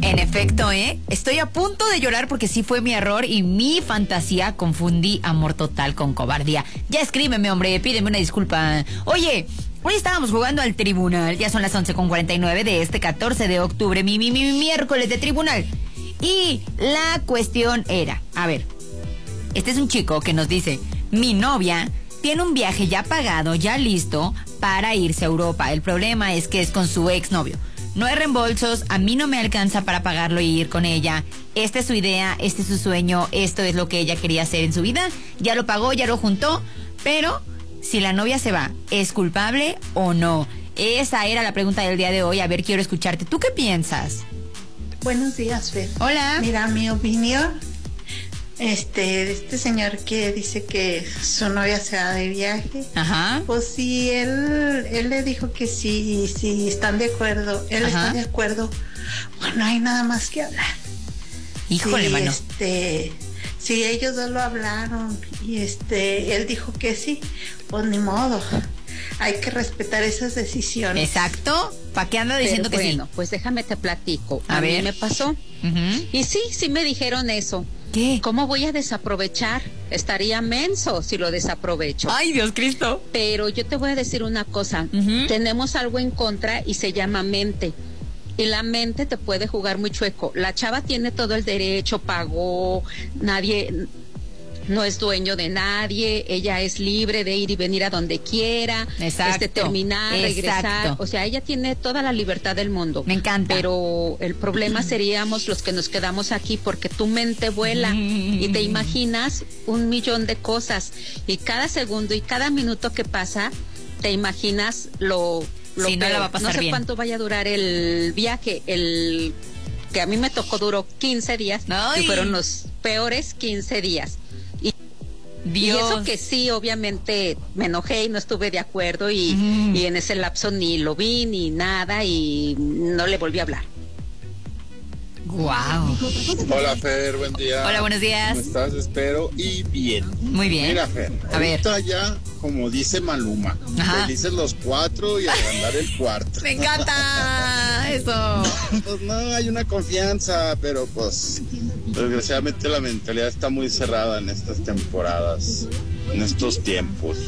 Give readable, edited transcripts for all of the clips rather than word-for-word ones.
En efecto, estoy a punto de llorar porque sí fue mi error y mi fantasía. Confundí amor total con cobardía. Ya escríbeme, hombre, pídeme una disculpa. Oye, hoy estábamos jugando al tribunal. Ya son las 11:49 de este 14 de octubre, mi miércoles de tribunal. Y la cuestión era, a ver, este es un chico que nos dice: mi novia tiene un viaje ya pagado, ya listo para irse a Europa. El problema es que es con su exnovio. No hay reembolsos, a mí no me alcanza para pagarlo y ir con ella. Esta es su idea, este es su sueño, esto es lo que ella quería hacer en su vida. Ya lo pagó, ya lo juntó, pero si la novia se va, ¿es culpable o no? Esa era la pregunta del día de hoy. A ver, quiero escucharte. ¿Tú qué piensas? Buenos días, Fer. Hola. Mira, mi opinión, este señor que dice que su novia se va de viaje. Ajá. Pues sí, él le dijo que sí están de acuerdo, él está de acuerdo. Bueno, no hay nada más que hablar. Híjole, sí, mano. Sí, ellos dos lo hablaron y él dijo que sí, pues ni modo. Hay que respetar esas decisiones. Exacto. ¿Para qué anda diciendo Pero que bueno, sí? pues déjame te platico. A ver. Mí me pasó. Y sí me dijeron eso. ¿Qué? ¿Cómo voy a desaprovechar? Estaría menso si lo desaprovecho. Ay, Dios Cristo. Pero yo te voy a decir una cosa. Tenemos algo en contra y se llama mente. Y la mente te puede jugar muy chueco. La chava tiene todo el derecho, pagó, nadie, no es dueño de nadie, ella es libre de ir y venir a donde quiera, terminar, regresar. O sea, ella tiene toda la libertad del mundo. Me encanta. Pero el problema seríamos los que nos quedamos aquí porque tu mente vuela y te imaginas 1,000,000 de cosas. Y cada segundo y cada minuto que pasa, te imaginas lo sí, no la va a pasar no sé bien. Cuánto vaya a durar el viaje, el que a mí me tocó duró 15 días. Ay. Y fueron los peores 15 días. Dios. Y eso que sí, obviamente me enojé y no estuve de acuerdo y en ese lapso ni lo vi ni nada y no le volví a hablar. Wow. Hola, Fer, buen día. Hola, buenos días. ¿Cómo estás? Espero y bien. Muy bien. Mira, Fer, a ver. ahorita ya, como dice Maluma, felices los 4 y agrandar el cuarto. Me encanta eso. Pues no, hay una confianza, pero pues desgraciadamente la mentalidad está muy cerrada en estas temporadas, en estos tiempos.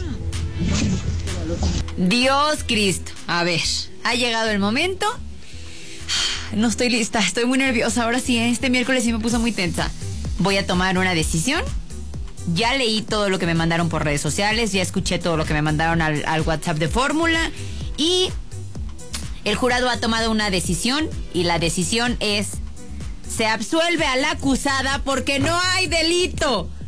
Dios Cristo. A ver, ha llegado el momento. No estoy lista, estoy muy nerviosa. Ahora sí, este miércoles sí me puso muy tensa. Voy a tomar una decisión. Ya leí todo lo que me mandaron por redes sociales, ya escuché todo lo que me mandaron al WhatsApp de Fórmula y el jurado ha tomado una decisión y la decisión es: se absuelve a la acusada porque no hay delito.